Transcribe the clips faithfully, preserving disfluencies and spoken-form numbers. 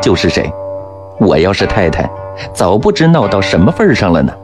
就是谁。我要是太太，早不知闹到什么份上了呢。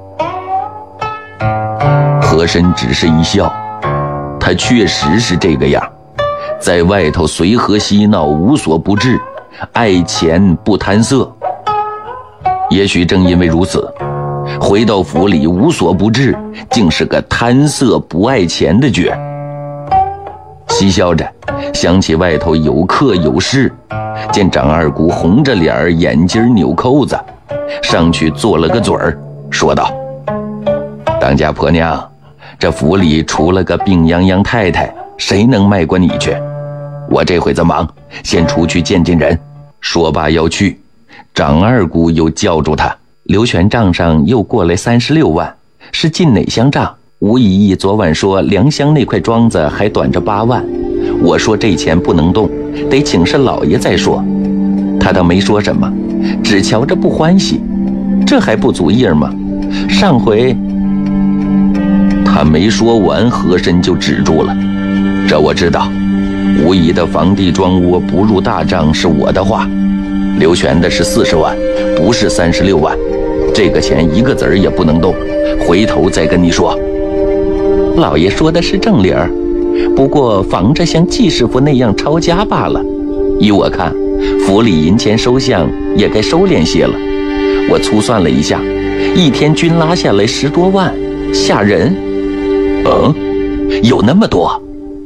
和珅只是一笑，他确实是这个样，在外头随和嬉闹，无所不至，爱钱不贪色。也许正因为如此，回到府里无所不至，竟是个贪色不爱钱的角。嬉笑着想起外头有客有事，见长二姑红着脸儿，眼睛扭扣子，上去做了个嘴儿，说道：当家婆娘，这府里除了个病殃殃太太，谁能卖过你去？我这会子忙，先出去见见人。说罢要去，长二姑又叫住他：刘全账上又过来三十六万，是进哪乡账？吴姨姨昨晚说良乡那块庄子还短着八万，我说这钱不能动，得请示老爷再说。他倒没说什么，只瞧着不欢喜，这还不足意儿吗？上回……他没说完，和珅就止住了。这我知道，吴姨的房地庄窝不入大账是我的话，刘全的是四十万，不是三十六万，这个钱一个子儿也不能动，回头再跟你说。老爷说的是正理儿，不过防着像季师傅那样抄家罢了。依我看，府里银钱收项也该收敛些了。我粗算了一下，一天均拉下来十多万，吓人。嗯，有那么多？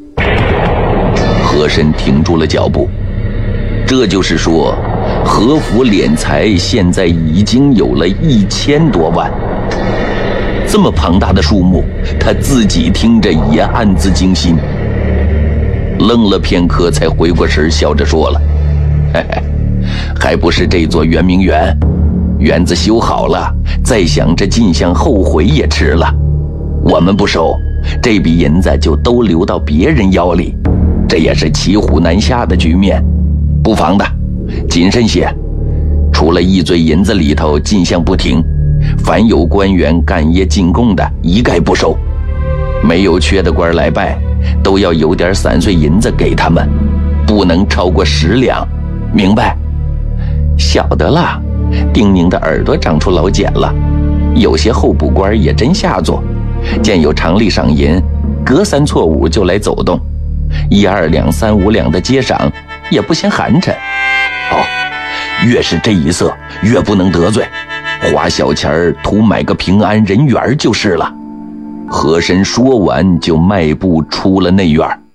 和珅停住了脚步。这就是说，和府敛财现在已经有了一千多万。这么庞大的数目，他自己听着也暗自惊心。愣了片刻，才回过神，笑着说了：嘿嘿，还不是这座圆明园，园子修好了，再想着进项后悔也迟了。我们不收，这笔银子就都流到别人腰里，这也是骑虎难下的局面。不妨的，谨慎些。除了一嘴银子里头进项不停，凡有官员干业进贡的，一概不收。没有缺的官来拜，都要有点散碎银子给他们，不能超过十两，明白？晓得了。丁宁的耳朵长出老茧了，有些候补官也真下作，见有常例赏银，隔三错五就来走动，一二两三五两的接赏，也不嫌寒碜。哦，越是这一色，越不能得罪，花小钱儿图买个平安人缘就是了。和珅说完，就迈步出了内院。